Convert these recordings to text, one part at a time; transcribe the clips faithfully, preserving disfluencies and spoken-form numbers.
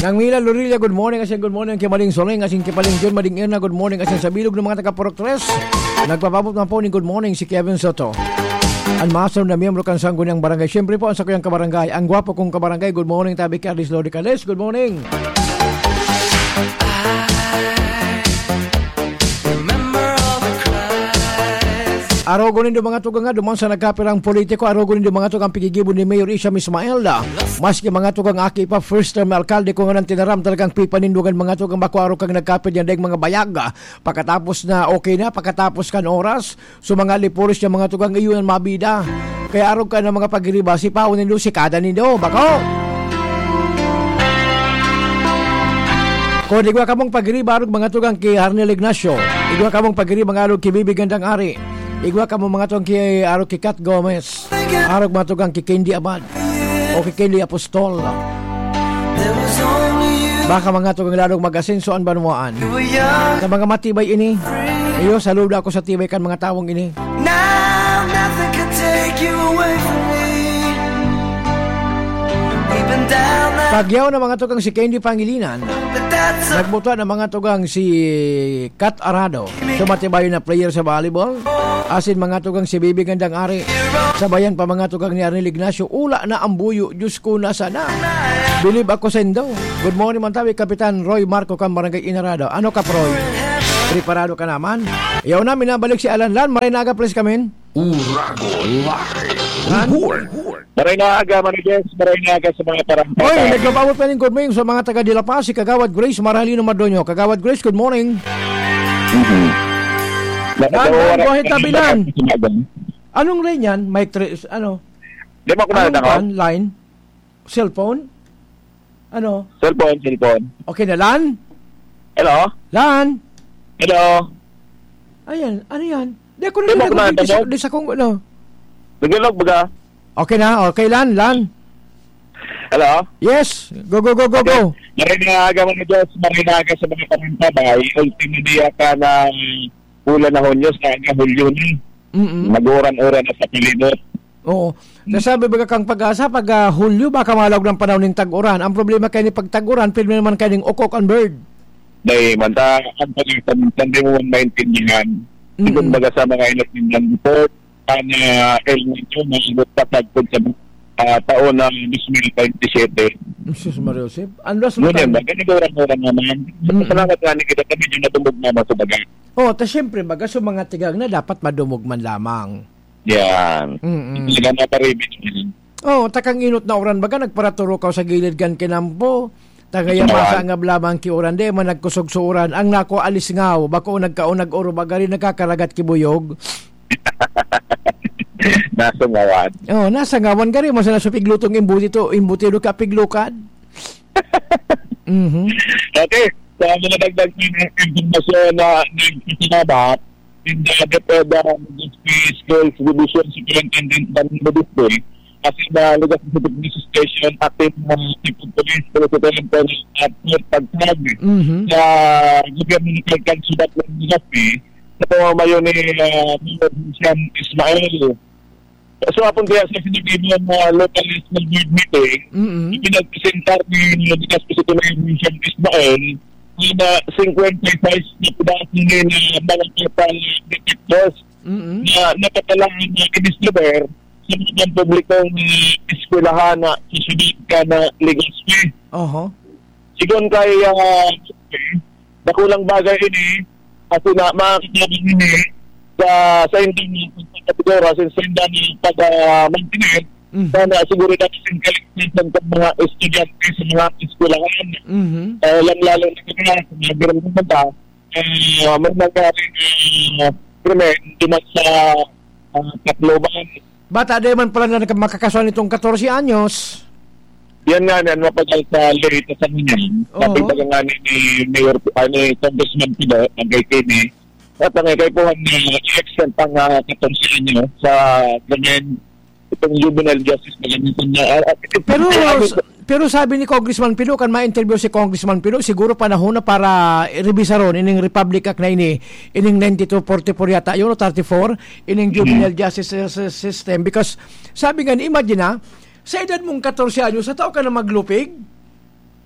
Nang Mila Lorilla, good morning. Asin good morning kay Maling Soleng. Asin kay Paling John Mading Irna, good morning. Asin sa bilog ng mga taga-Purok tres. Nagpapabot na po ni good morning si Kevin Soto. Ang master na miyembro kan sanggo niyang barangay. Siyempre po ang sakuyang kabarangay. Ang gwapo kong kabarangay. Good morning, Tabi Carlis Lodi Cales. Good morning. Arogo nindo mga tugang nga dumang sa nagkapirang politiko. Arogo nindo mga tugang pigigibon ni Mayor Isham Ismaelda. Maski mga tugang aki pa first term alkalde ko nga nang tinaram talagang pipanindugan mga tugang bakwaro kang nagkapit yan dahil mga bayaga. Pagkatapos na okay na, pagkatapos kan oras, so mga lipuris niya mga tugang iyon mabida. Kaya arog ka ng mga pagiriba, si Pao nindo, si Kada nindo, bako! Kung igwa ka mong pagiriba, arog mga tugang ki Harnel Ignacio. Igwa ka mong pagiriba, mga arog ki Bibi Gandang Ari. Igwa ka mo mga tugang kay Arog kay Kat Gomez. Arog mga tugang kay Candy Abad. O kay Candy Apostol. Baka mga tugang lalong mag-asenso ang banuaan. Sa mga matibay ini, iyo saludo ako sa tibay kan mga tawong ini. Now nothing can take you away from me. Even down that Pagyaw na mga tugang si Candy Pangilinan. Nagbutuan na mga tugang si Kat Arado. Sumatibay na player sa volleyball. Asin mga tugang si Bibi Gandang Ari. Sabayan pa mga tugang ni Arnel Ignacio. Ula na ang buyo. Diyos ko na sana. Bilib ako sendo. Good morning mantawi Kapitan Roy Marco kang Barangay Inarado. Ano ka Roy? Preparado ka naman? Iyaw na minabalik si Alan Lan. Marinaga please kamin. Urago Live. Marinaga Marites. Marinaga sa mga parang Oy, nagpapabot pa rin good morning sa mga taga Dila Paz. Si Kagawad Grace Marhalino Madonyo. Kagawad Grace, good morning. Mm-hmm. Dan, dan, buhay tabilan. Anong line yan? Mic tres, ano? Di ba kumain ako? Line? Cellphone? Ano? Cellphone, cellphone. Okay na, Lan? Hello? Lan? Hello? Ayan, ano yan? Di ako na nagagawin sa, di sa kong, ano? Nagilog baga? Okay na, okay, Lan, Lan. Hello? Yes, go, go, go, go, go. Marinaga mo na Diyos, marinaga sa mga parantabay. Ultimo diya ka ng ulan na Hunyo sa aga Hulyo ni. Mag-uran-uran na sa Pilidot. Oo. Nasabi ba kang pag-asa, pag uh, Hulyo, baka malawag ng panahon ng tag-uran. Ang problema kayo ni pag-tag-uran, pwede naman kayo ng ukok and bird. Dahil, manta, ang pag-isan, hindi mo maintindihan. Siguro baga sa mga inot ng report, kanya element yun, masagot patagpod sa uh, taon ng twenty twenty-seven. Jesus Mario Joseph. Ano sa mga? Ngunit ba, ganito uran-uran naman. Salamat nga ni kita kami yung natumog naman sa bagay. Oh, ta siyempre baga sa mga tigang na dapat madumog man lamang. Yan. Mm. Talaga na paribin. Oh, takang inot na oran baga nagparaturo ka sa gilid kan kinampo. Tagaya masa nga blamang ki oran de man nagkusog sa oran ang nako alis ngaw bako nagkaunag oro baga rin nakakaragat kibuyog. Nasa ngawan. Oh, nasa ngawan gari mo sa piglutong imbuti to, imbuti do ka piglukad. Mhm. Okay. Sa mga dagdag informasyon na nagkasinabat, in the Depeda Schools Division Superintendent Daniel Badispe, kasi na lugar sa Technical Station, ating mga tipong police, President at pagtag sa gobyerno ni Kalkan Sudat ng Nigapi, sa pamamayo ni Isham Ismael. So, apong kaya sa sinibigyan ng local national board meeting, ipinagpresentar ni Nigas President Isham Ismael na fifty-five na pudasingin na mga total detectors na napatalangan na i-distribuer sa mga publikong eskwelahan na susunod ka na legal fee. Uh-huh. Sigon kay uh, nakulang bagay ini kasi na makakitagin ini sa sa hindi ng kategora sa hindi ng pag-maintenance sana siguro natin yung kaligtasan ng mga estudyante sa mga eskwelahan. Mm-hmm. Uh, lalo na kaya sa mga birang kumanta, uh, may nagkaring uh, krimen dumat sa uh, Tacloban. Bata di man pala na makakasuhan itong fourteen anyos. Yan nga yan, mapagal sa late sa kanyan. Kapag taga nga ni Mayor, uh, ni Congressman Pino, ang kay Kenny, at ang kay Puhan na i-extend pang uh, fourteen anyos sa ganyan itong juvenile justice na ganyan niya. Pero, pero sabi ni Congressman Pino, kan ma-interview si Congressman Pino, siguro panahon na para revisaron ining Republic Act na ini, ining ninety-two forty-four yata, yun o thirty-four, ining juvenile justice system. Because, sabi nga, imagine na, sa edad mong fourteen anyos, sa tao ka na maglupig?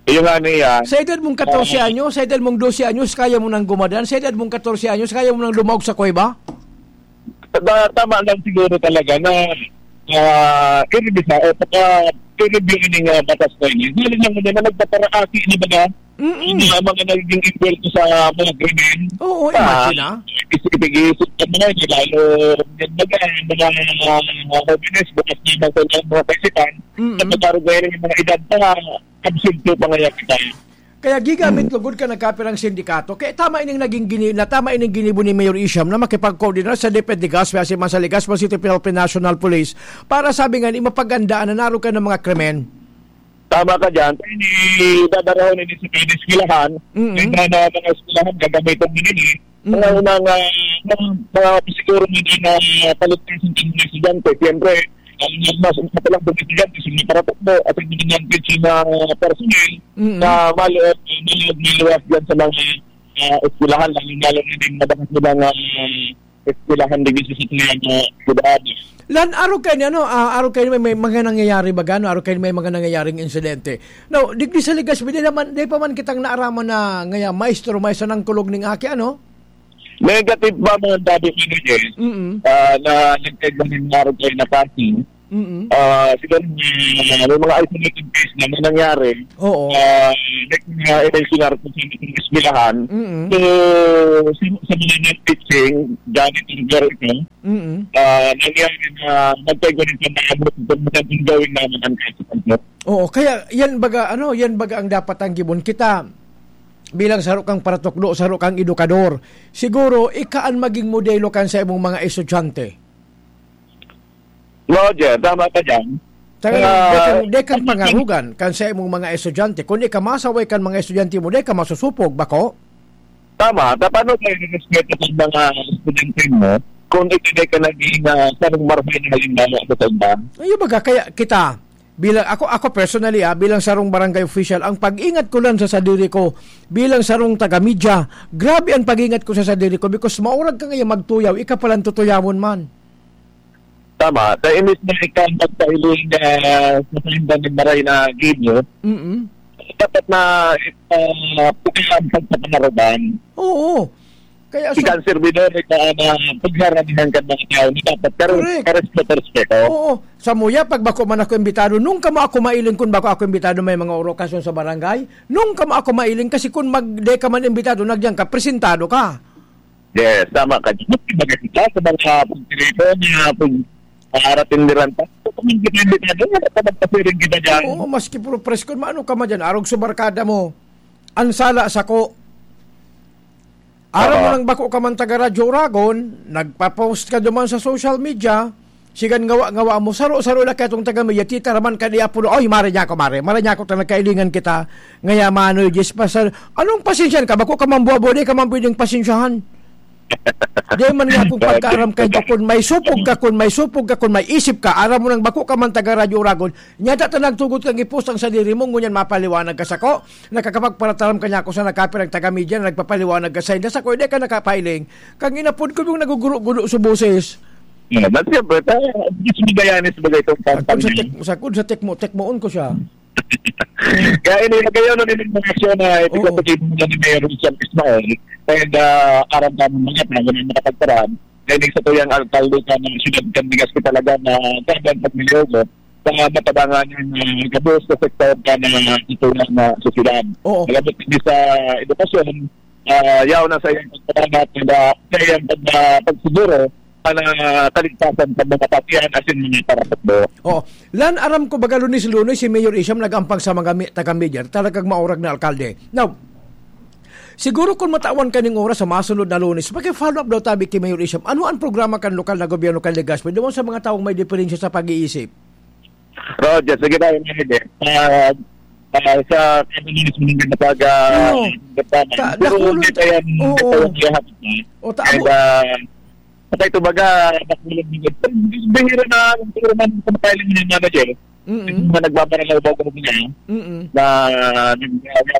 Yung nga niya. Sa edad mong fourteen uh, anyos, sa edad mong twelve anyos, kaya mo nang gumadan? Sa edad mong fourteen anyos, kaya mo nang lumawag sa kuweba? Tama lang siguro talaga na uh, i-revisa o pagka i-review yung uh, batas na yun. Hindi lang muna na nagpaparaaki ni baga yung uh, mga naging impel ko sa mga krimen. Oo, uh, imagine na. Isip-isip ka mga yun, lalo yung baga, mga mga hominess, bukas niya mga mga kaisipan, at magkaroon gaya yung mga edad pa, absento pa ngayon kita. Kaya gigamit mm. lugod ka nagkapirang sindikato. Kaya tama ining naging gini, na tama ining ginibo ni Mayor Isham na makipag-coordinate sa D P D G A S P kasi man sa Legazpi City Philippine National Police para sabi nga ni mapagandaan na naro ka ng mga krimen. Tama ka dyan. Ini dadarahon ini sa kaya eskwelahan. Mm-hmm. Na na mga eskwelahan gagamitan din ini. Mga mm-hmm. unang uh, mga siguro hindi na palitan sa mga estudyante. Siyempre, ang mas ang katalang ng estudyante sila para takbo at ang ginagin sila personal mm-hmm. na maliit, maliit, maliit dyan sa mga uh, eskwelahan. Lalo na din madakas nilang uh, eskwelahan din sa mga eskwelahan. Lan, araw kayo ni ano, uh, araw kayo may, may mga nangyayari ba gano, araw kayo may mga nangyayaring insidente. Now, digdi sa Legazpi, di naman, di pa man kitang naaraman na ngaya, maestro, maestro ng kulog ng aki, ano? Negative ba mga dabi manager mm-hmm. uh, na nagkagaling araw kayo na party? Mm-hmm. Uh, siguro uh, may mga isolated case na nangyari. Oo. Uh, like mga eleksyonar kung sino itong isbilahan. Mm-hmm. So, sa, sa mga net-pitching, janitor ito, mm-hmm. uh, nangyari na nagkagaling sa mga abot ito na gawin namin ang kaisipan. Oo, kaya yan baga, ano, yan baga ang dapat ang gibon kita bilang sarok kang paratuklo, sarok kang edukador. Siguro, ikaan maging modelo kan sa imong mga estudyante. Roger, tama ka dyan. Talagang, uh, de kang pangarugan kan sa imong mga estudyante. Kung di ka masaway kan mga estudyante mo, de ka masusupog, bako? Tama. Paano kayo respeto sa mga estudyante mo kung hindi ka naging uh, sarong marbay na halimbawa sa tanda? Ayun baga, kaya kita, bilang ako ako personally ah, bilang sarong barangay official, ang pag-ingat ko lang sa sadiri ko bilang sarong taga-media, grabe ang pag-ingat ko sa sadiri ko because maurag ka ngayon magtuyaw, ika palang tutuyawon man. Tama. Dahil inis na ikaw magpailing na sa salindan ng maray na game mm dapat na uh, pukilan sa panaroban. Oo. Kaya so, ikan servidor ika na pagharanihan ka ng tao ni dapat ka-respeto. Oo. Sa muya, pag bako man ako imbitado, nung ka mo ako mailing kung bako ako imbitado may mga orokasyon sa barangay, nung ka mo ako mailing kasi kung mag-de ka man imbitado, nagyang ka, presentado ka. Yes, tama ka. Baga kita sa mga pag-telephone niya, pag-arating niran pa. Kung hindi kita imbitado, magpapasirin kita dyan. Oo, maski puro press con, maano ka man dyan, arog subarkada mo, ansala sa ko. Araw mo lang bako ka man taga-Radyo Uragon, nagpa-post ka duman sa social media, sigan ngawa-ngawa mo, saro-saro na ka itong taga-media, tita raman ka niya po, oy, mare niya ako, mare, mare niya ako, nagkailingan kita, ngaya mano, just pasal, anong pasensyan ka? Bako ka man buwabo, di ka man pwedeng pasensyahan. Di man nga kung pagkaaram ka kung may supog ka, kung may supog ka, kung may isip ka, aram mo nang bako ka man taga-Radyo Uragon, niya data nagtugot kang ipost ang sadiri mo, ngunyan mapaliwanag ka sa ko, nakakapagparataram ka niya ako sa nakapirang taga-media na nagpapaliwanag ka sa inda, sa ko, hindi ka nakapailing, kang inapod ko yung naguguro-guro sa boses. Yeah, that's it, but uh, ismigayanis ba itong kampanya? Sa kung sa tekmo, tekmoon ko siya. Kaya ini kayo no din mga aksyon na ito ko mo ni Mayor Richard Ismael and uh, aram ka mga plano na nakapagtaraan. Kaya sa tuyang alkalde ka ng siyudad Candigas ko talaga na tagan at milyoso sa matabangan yung gabos sa sektor ka na ito na susidad. Nagabot din sa edukasyon, uh, yaw na sa iyong pagpatangat na sa iyong pagsiguro para kaligtasan sa mga patihan asin mga paratakbo. Oh, lan aram ko baga lunis-lunis si Mayor Isham nagampang sa mga taga-media, talagang maurag na alkalde. Now, siguro kung matawan ka ng oras sa masunod na lunes, pag-follow up daw tabi kay Mayor Isham, ano ang programa kan lokal na gobyerno kan Legazpi doon sa mga taong may diferensya sa pag-iisip? Roger, sige tayo nga hindi. Uh, uh, sa kabilis mo ng taga no. pero hindi tayo yung lahat. O, ta- and uh, patay ito baga, nakulang nigod. Bihira na, siguro man sa mapailing ng manager, yung mga nagbabaralaw ba ko niya, na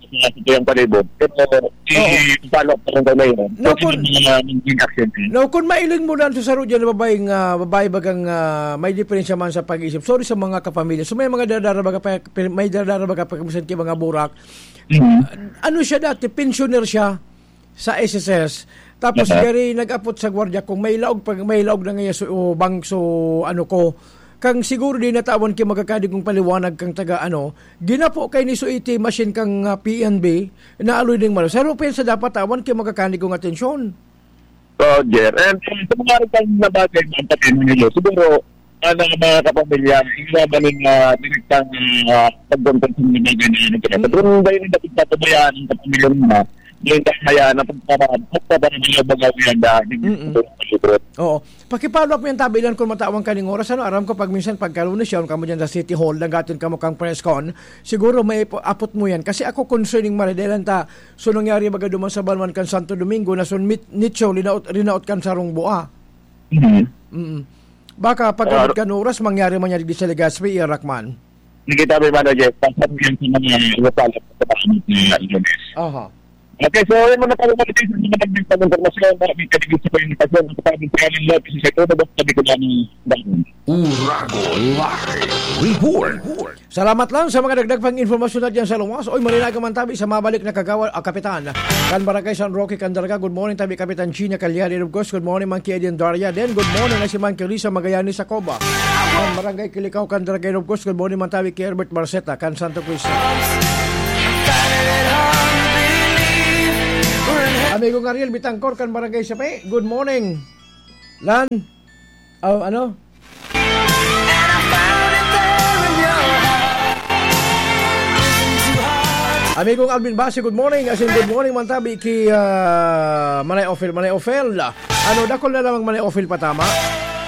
sa ito yung palibot. Pero, i-follow pa rin na yun. No, So, kung- hindi na yung action. No, kung mailin mo lang sa saro dyan na babaeng, uh, babae bagang uh, may diferensya man sa pag-isip. Sorry sa mga kapamilya. So may mga dadara baga pa, may dadara baga pa kamisan kay mga burak. Mm-hmm. Ano siya dati? Pensioner siya sa S S S. Tapos Okay. gari nag-apot sa gwardiya kung may laog pag may laog na ngayon so o bang so ano ko kang siguro din natawan kay magkakadi kong paliwanag kang taga ano ginapo kay ni Suiti machine kang uh, P N B na aloy ding malo. Sa rupel sa dapat tawan kay magkakadi kong atensyon. Roger. And uh, sa mga rin na bagay na ang patin nyo, siguro, ano ang mga kapamilya, ilabanin na uh, direktang uh, pagdontan sa mga bagay na yun. Kaya kung dahil yung dapat natabayaan ang kapamilya nyo, yung hayaan na pagparaan, pagparaan nila bagay yan dahil yung palibot. Oo. Pakipalo mo yung tabilan kung matawang kaning oras. Ano, aram ko pag minsan pagkalunisyon, kamo dyan sa City Hall, nagatin ka mo kang press con, siguro may apot mo yan. Kasi ako concerning maridelan ta, so nangyari baga duman sa Balman kan Santo Domingo, na sun Nicho, rinaot, rinaot kan sarong bua. Mm-hmm. Mm-mm. Baka pag uh, kan oras, mangyari man yan di sa Legazpi, Irakman. Nakita mo yung manager, pasabihan sa mga iwasalat sa pamilya na Inones. Aha. Okay, so yun muna tayo malitin sa mga nagbintang informasyon na may kaligid sa komunikasyon ng kapatid sa kanin lot kasi sa ito na sabi ko lang ng Urago Live Report. Salamat lang sa mga dagdag pang informasyon na dyan sa luwas. Oy, malinaga man tabi sa mabalik na kagawal, ah, Kapitan. Kan Barangay San Roque, Candaraga. Good morning tabi, Kapitan China Calyari. Of course, good morning, Monkey Edian Daria. Then, good morning na si Monkey Risa Magayani sa Coba. Kan Barangay Kilikaw, Candaraga. Of course, good morning man tabi kay Herbert Marceta, kan Santo Cristo. Amigo Ariel Bitangkor, kan Barangay Sape. Good morning. Lan, oh, ano? Amigong Alvin Basi, good morning. As in, good morning man tabi ki uh, Manay Ofel, Manay Ofel. Ano, dakol na lamang Manay Ofel patama.